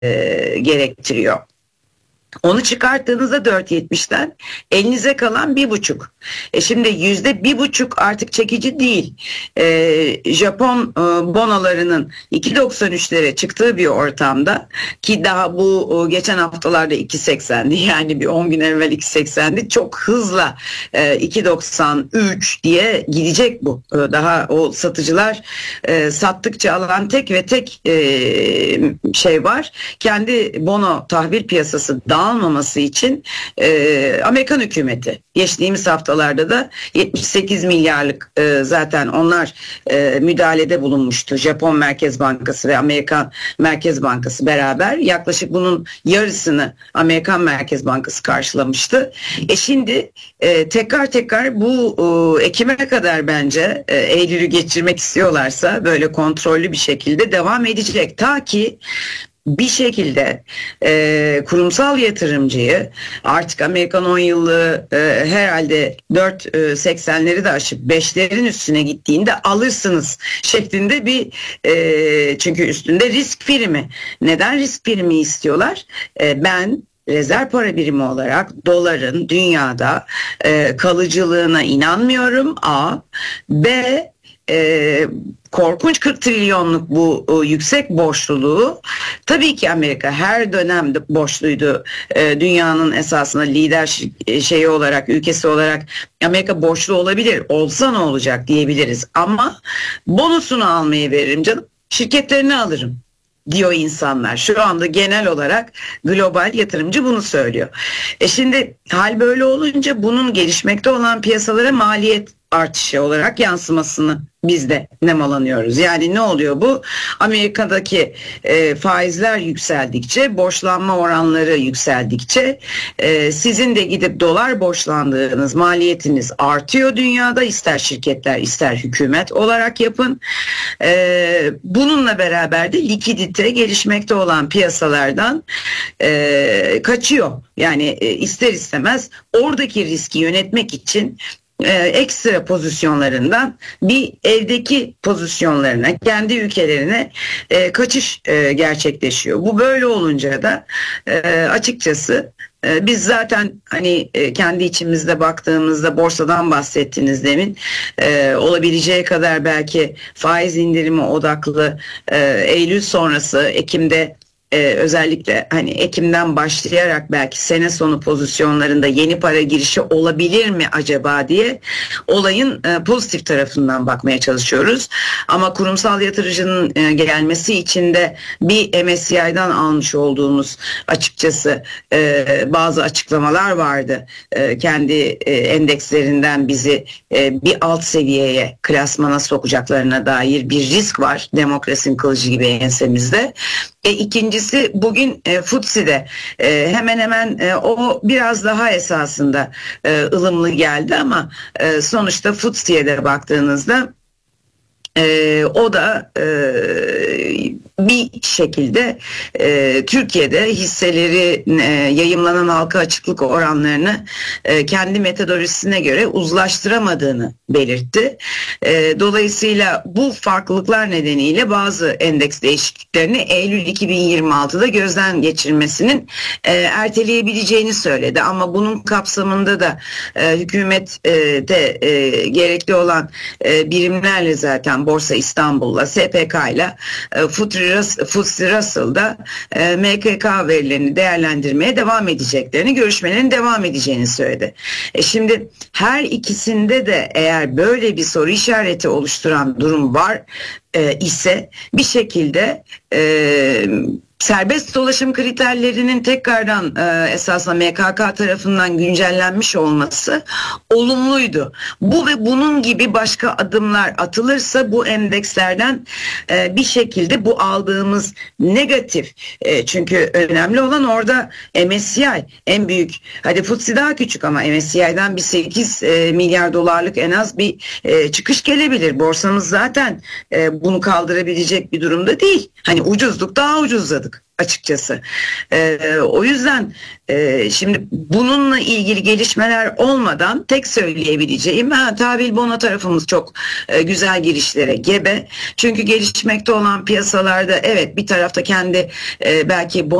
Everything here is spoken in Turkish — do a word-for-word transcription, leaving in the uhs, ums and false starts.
e, gerektiriyor. Onu çıkarttığınızda dört yetmişten elinize kalan bir buçuk. E şimdi yüzde bir buçuk artık çekici değil. E, Japon e, bonolarının iki doksan üçlere çıktığı bir ortamda, ki daha bu e, geçen haftalarda iki seksendi, yani bir on gün evvel iki seksendi, çok hızla e, iki doksan üç diye gidecek bu. E, daha o satıcılar e, sattıkça alan tek ve tek e, şey var. Kendi bono tahvil piyasası dağılmaması için e, Amerikan hükümeti geçtiğimiz haftalarda da yetmiş sekiz milyarlık e, zaten onlar e, müdahalede bulunmuştu. Japon Merkez Bankası ve Amerikan Merkez Bankası beraber yaklaşık bunun yarısını Amerikan Merkez Bankası karşılamıştı. E şimdi e, tekrar tekrar bu e, Ekim'e kadar bence e, Eylül'ü geçirmek istiyorlarsa böyle kontrollü bir şekilde devam edecek. Ta ki bir şekilde e, kurumsal yatırımcıyı, artık Amerikan on yıllığı e, herhalde dört seksenleri de aşıp beşlerin üstüne gittiğinde alırsınız şeklinde bir e, çünkü üstünde risk primi. Neden risk primi istiyorlar? E, ben rezerv para birimi olarak doların dünyada e, kalıcılığına inanmıyorum. A. B. E, korkunç kırk trilyonluk bu o, yüksek borçluluğu, tabii ki Amerika her dönem borçluydu. E, dünyanın esasında lider şeyi olarak, ülkesi olarak Amerika borçlu olabilir. Olsa ne olacak diyebiliriz. Ama bonusunu almayı veririm canım. Şirketlerini alırım diyor insanlar. Şu anda genel olarak global yatırımcı bunu söylüyor. E şimdi hal böyle olunca bunun gelişmekte olan piyasalara maliyet artışı olarak yansımasını biz de nemalanıyoruz. Yani ne oluyor bu? Amerika'daki e, faizler yükseldikçe, borçlanma oranları yükseldikçe e, sizin de gidip dolar borçlandığınız maliyetiniz artıyor dünyada, ister şirketler ister hükümet olarak yapın. E, bununla beraber de likidite gelişmekte olan piyasalardan e, kaçıyor. Yani e, ister istemez oradaki riski yönetmek için Ee, ekstra pozisyonlarından bir evdeki pozisyonlarına, kendi ülkelerine e, kaçış e, gerçekleşiyor. Bu böyle olunca da e, açıkçası e, biz zaten hani e, kendi içimizde baktığımızda, borsadan bahsettiniz demin, e, olabileceği kadar belki faiz indirimi odaklı e, Eylül sonrası, Ekim'de Ee, özellikle hani Ekim'den başlayarak belki sene sonu pozisyonlarında yeni para girişi olabilir mi acaba diye olayın e, pozitif tarafından bakmaya çalışıyoruz. Ama kurumsal yatırıcının e, gelmesi için de bir M S C I'den almış olduğumuz açıkçası e, bazı açıklamalar vardı. E, kendi e, endekslerinden bizi e, bir alt seviyeye, klasmana sokacaklarına dair bir risk var. Demokrasinin kılıcı gibi ensemizde. E, ikincisi bugün e, F T S E'de e, hemen hemen e, o biraz daha esasında e, ılımlı geldi ama e, sonuçta F T S E'ye de baktığınızda Ee, o da e, bir şekilde e, Türkiye'de hisseleri e, yayımlanan halka açıklık oranlarını e, kendi metodolojisine göre uzlaştıramadığını belirtti. E, dolayısıyla bu farklılıklar nedeniyle bazı endeks değişikliklerini Eylül iki bin yirmi altıda gözden geçirmesinin e, erteleyebileceğini söyledi. Ama bunun kapsamında da e, hükümet e, de e, gerekli olan e, birimlerle zaten Borsa İstanbul'la, S P K'yla, F T S E Russell'da e, M K K verilerini değerlendirmeye devam edeceklerini, görüşmelerin devam edeceğini söyledi. E şimdi her ikisinde de eğer böyle bir soru işareti oluşturan durum var e, ise bir şekilde e, serbest dolaşım kriterlerinin tekrardan e, esasında M K K tarafından güncellenmiş olması olumluydu. Bu ve bunun gibi başka adımlar atılırsa bu endekslerden e, bir şekilde bu aldığımız negatif, e, çünkü önemli olan orada M S C I en büyük, hadi F T S E daha küçük ama M S C I'den bir sekiz e, milyar dolarlık en az bir e, çıkış gelebilir. Borsamız zaten e, bunu kaldırabilecek bir durumda değil. Hani ucuzluk daha ucuzladık. aldık açıkçası. Ee, o yüzden e, şimdi bununla ilgili gelişmeler olmadan tek söyleyebileceğim, ha, tahvil bono tarafımız çok e, güzel girişlere gebe. Çünkü gelişmekte olan piyasalarda evet bir tarafta kendi e, belki